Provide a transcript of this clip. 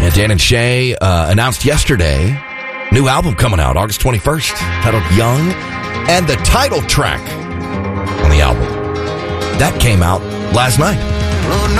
And Dan and Shay announced yesterday, new album coming out August 21st, titled Young. And the title track on the album, that came out last night.